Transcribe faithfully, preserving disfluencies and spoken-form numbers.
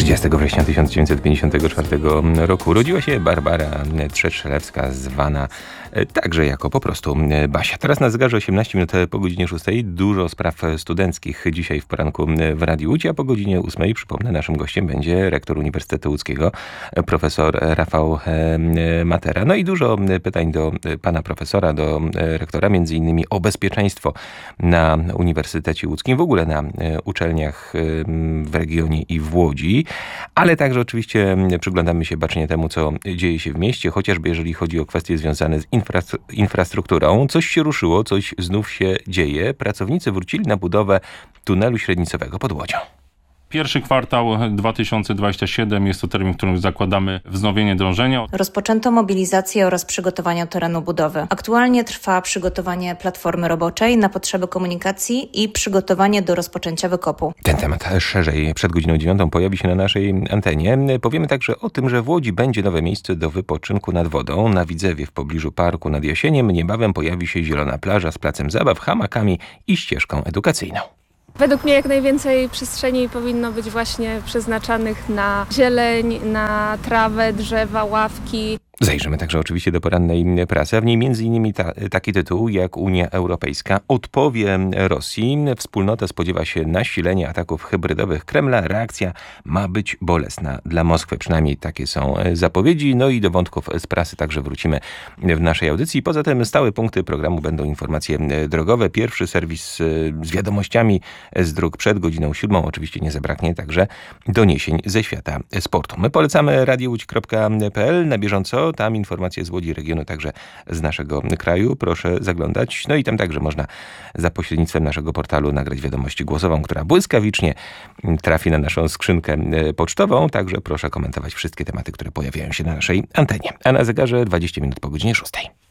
trzydziestego września tysiąc dziewięćset pięćdziesiątego czwartego roku urodziła się Barbara Trzestrzelewska, zwana także jako po prostu Basia. Teraz na zegarze osiemnaście minut po godzinie szóstej. Dużo spraw studenckich dzisiaj w poranku w Radiu Łódź, a po godzinie ósmej, przypomnę, naszym gościem będzie rektor Uniwersytetu Łódzkiego, profesor Rafał Matera. No i dużo pytań do pana profesora, do rektora, między innymi o bezpieczeństwo na Uniwersytecie Łódzkim, w ogóle na uczelniach w regionie i w Łodzi, ale także oczywiście przyglądamy się bacznie temu, co dzieje się w mieście, chociażby jeżeli chodzi o kwestie związane z infra- infrastrukturą. Coś się ruszyło, coś znów się dzieje. Pracownicy wrócili na budowę tunelu średnicowego pod Łodzią. Pierwszy kwartał dwa tysiące dwudziesty siódmy jest to termin, w którym zakładamy wznowienie drążenia. Rozpoczęto mobilizację oraz przygotowanie terenu budowy. Aktualnie trwa przygotowanie platformy roboczej na potrzeby komunikacji i przygotowanie do rozpoczęcia wykopu. Ten temat szerzej przed godziną dziewiątą pojawi się na naszej antenie. Powiemy także o tym, że w Łodzi będzie nowe miejsce do wypoczynku nad wodą. Na Widzewie w pobliżu parku nad Jasieniem niebawem pojawi się zielona plaża z placem zabaw, hamakami i ścieżką edukacyjną. Według mnie jak najwięcej przestrzeni powinno być właśnie przeznaczanych na zieleń, na trawę, drzewa, ławki. Zajrzymy także oczywiście do porannej prasy, a w niej między innymi ta, taki tytuł jak Unia Europejska odpowie Rosji. Wspólnota spodziewa się nasilenia ataków hybrydowych Kremla. Reakcja ma być bolesna dla Moskwy. Przynajmniej takie są zapowiedzi. No i do wątków z prasy także wrócimy w naszej audycji. Poza tym stałe punkty programu będą informacje drogowe. Pierwszy serwis z wiadomościami z dróg przed godziną siódmą. Oczywiście nie zabraknie także doniesień ze świata sportu. My polecamy radio łódź kropka p l na bieżąco. Tam informacje z Łodzi, regionu, także z naszego kraju. Proszę zaglądać. No i tam także można za pośrednictwem naszego portalu nagrać wiadomość głosową, która błyskawicznie trafi na naszą skrzynkę pocztową. Także proszę komentować wszystkie tematy, które pojawiają się na naszej antenie. A na zegarze dwadzieścia minut po godzinie szóstej.